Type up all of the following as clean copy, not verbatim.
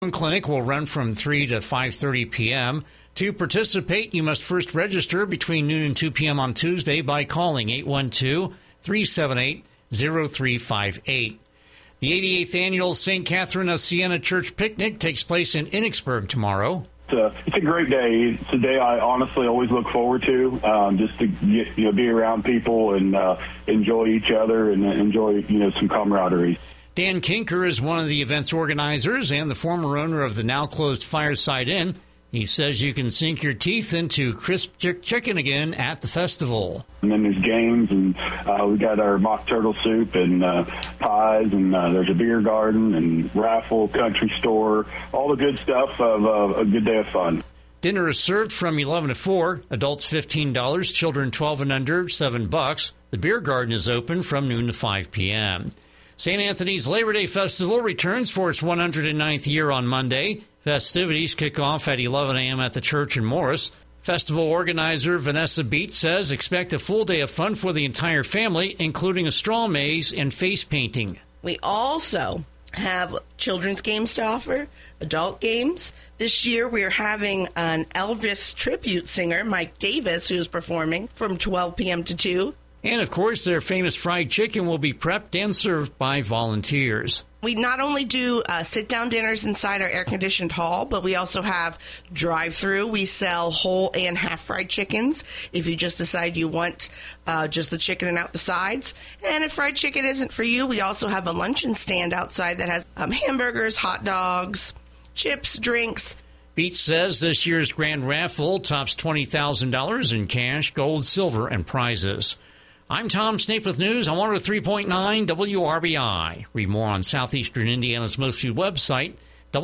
Clinic will run from 3 to 5:30 p.m. To participate, you must first register between noon and 2 p.m. on Tuesday by calling 812-378-0358. The 88th Annual St. Catherine of Siena Church Picnic takes place in Enochsburg tomorrow. It's a great day. It's a day I honestly always look forward to, just to get, be around people and enjoy each other and enjoy some camaraderie. Dan Kinker is one of the event's organizers and the former owner of the now-closed Fireside Inn. He says you can sink your teeth into crisp chicken again at the festival. And then there's games, and we got our mock turtle soup and pies, and there's a beer garden and raffle, country store, all the good stuff of a good day of fun. Dinner is served from 11 to 4, adults $15, children 12 and under, $7. The beer garden is open from noon to 5 p.m. St. Anthony's Labor Day Festival returns for its 109th year on Monday. Festivities kick off at 11 a.m. at the church in Morris. Festival organizer Vanessa Beat says expect a full day of fun for the entire family, including a straw maze and face painting. We also have children's games to offer, adult games. This year we are having an Elvis tribute singer, Mike Davis, who's performing from 12 p.m. to 2. And, of course, their famous fried chicken will be prepped and served by volunteers. We not only do sit-down dinners inside our air-conditioned hall, but we also have drive-through. We sell whole and half-fried chickens if you just decide you want just the chicken and out the sides. And if fried chicken isn't for you, we also have a luncheon stand outside that has hamburgers, hot dogs, chips, drinks. Beat says this year's grand raffle tops $20,000 in cash, gold, silver, and prizes. I'm Tom Snape with news on 103.9 WRBI. Read more on Southeastern Indiana's most viewed website,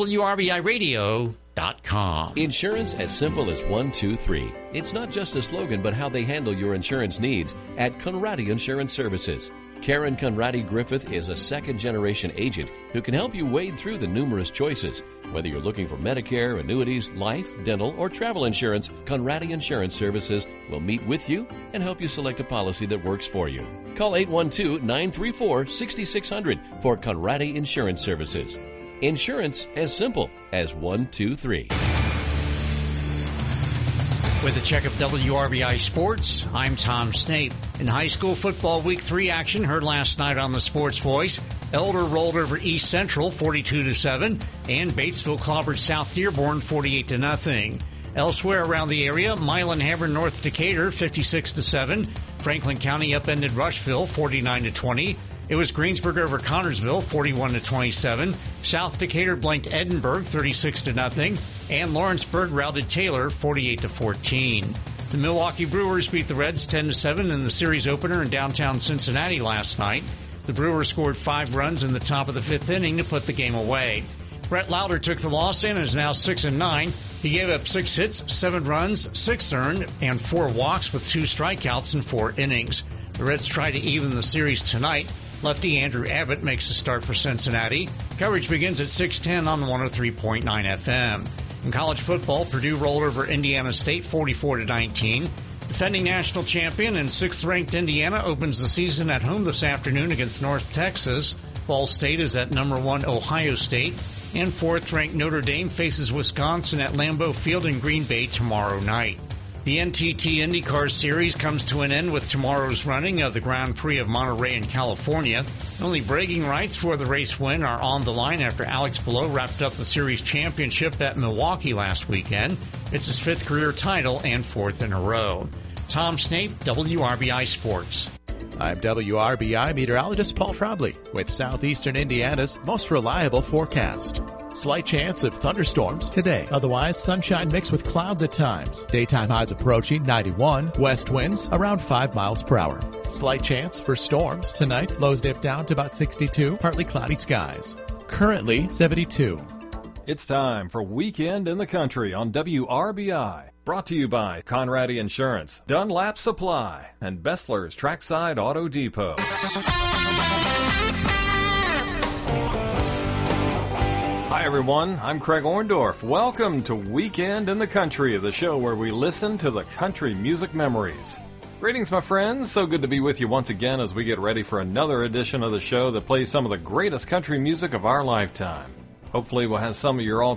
WRBIRadio.com. Insurance as simple as 1, 2, 3. It's not just a slogan, but how they handle your insurance needs at Conradi Insurance Services. Karen Conradi Griffith is a second-generation agent who can help you wade through the numerous choices. Whether you're looking for Medicare, annuities, life, dental, or travel insurance, Conradi Insurance Services will meet with you and help you select a policy that works for you. Call 812-934-6600 for Conradi Insurance Services. Insurance as simple as 1, 2, 3. With a check of WRBI Sports, I'm Tom Snape. In high school football Week 3 action heard last night on the Sports Voice, Elder rolled over East Central 42-7, and Batesville clobbered South Dearborn 48-0. Elsewhere around the area, Milan hammered North Decatur 56-7. Franklin County upended Rushville 49-20. It was Greensburg over Connorsville 41-27. South Decatur blanked Edinburgh 36-0, and Lawrenceburg routed Taylor 48-14. The Milwaukee Brewers beat the Reds 10-7 in the series opener in downtown Cincinnati last night. The Brewers scored 5 runs in the top of the 5th inning to put the game away. Brett Lauder took the loss and is now 6-9. He gave up 6 hits, 7 runs, 6 earned, and 4 walks with 2 strikeouts in 4 innings. The Reds try to even the series tonight. Lefty Andrew Abbott makes the start for Cincinnati. Coverage begins at 6:10 on 103.9 FM. In college football, Purdue rolled over Indiana State 44-19. Defending national champion and 6th-ranked Indiana opens the season at home this afternoon against North Texas. Ball State is at number 1 Ohio State. And 4th-ranked Notre Dame faces Wisconsin at Lambeau Field in Green Bay tomorrow night. The NTT IndyCar Series comes to an end with tomorrow's running of the Grand Prix of Monterey in California. Only bragging rights for the race win are on the line after Alex Palou wrapped up the series championship at Milwaukee last weekend. It's his 5th career title and 4th in a row. Tom Snape, WRBI Sports. I'm WRBI meteorologist Paul Trombley with Southeastern Indiana's most reliable forecast. Slight chance of thunderstorms today. Otherwise, sunshine mixed with clouds at times. Daytime highs approaching 91. West winds around 5 miles per hour. Slight chance for storms tonight. Lows dip down to about 62. Partly cloudy skies. Currently 72. It's time for Weekend in the Country on WRBI. Brought to you by Conradi Insurance, Dunlap Supply, and Bessler's Trackside Auto Depot. Hi, everyone. I'm Craig Orndorff. Welcome to Weekend in the Country, the show where we listen to the country music memories. Greetings, my friends. So good to be with you once again as we get ready for another edition of the show that plays some of the greatest country music of our lifetime. Hopefully we'll have some of your all